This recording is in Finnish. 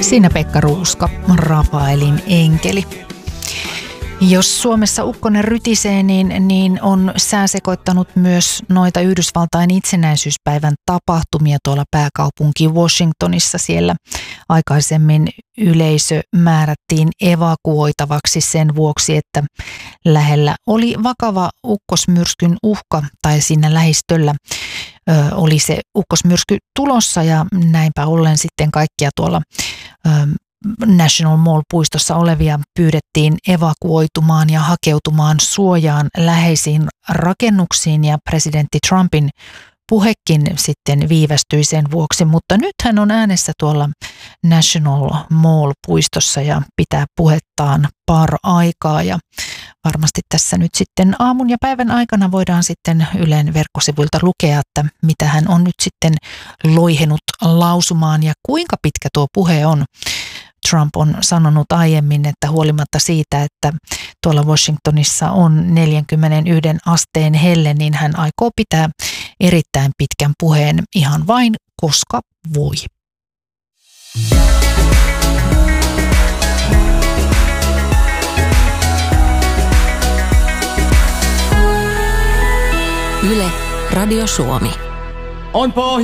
Siinä Pekka Ruuska, Rafaelin enkeli. Jos Suomessa ukkonen rytisee, niin on sää sekoittanut myös noita Yhdysvaltain itsenäisyyspäivän tapahtumia tuolla pääkaupunki Washingtonissa. Siellä aikaisemmin yleisö määrättiin evakuoitavaksi sen vuoksi, että lähellä oli vakava ukkosmyrskyn uhka tai siinä lähistöllä oli se ukkosmyrsky tulossa ja näinpä ollen sitten kaikkia tuolla National Mall-puistossa olevia pyydettiin evakuoitumaan ja hakeutumaan suojaan läheisiin rakennuksiin ja presidentti Trumpin puhekin sitten viivästyi sen vuoksi, mutta nyt hän on äänessä tuolla National Mall-puistossa ja pitää puhettaan aikaa ja varmasti tässä nyt sitten aamun ja päivän aikana voidaan sitten Ylen verkkosivuilta lukea, että mitä hän on nyt sitten loihenut lausumaan ja kuinka pitkä tuo puhe on. Trump on sanonut aiemmin, että huolimatta siitä, että tuolla Washingtonissa on 41 asteen helle, niin hän aikoo pitää erittäin pitkän puheen ihan vain koska voi. Yle, Radio Suomi. On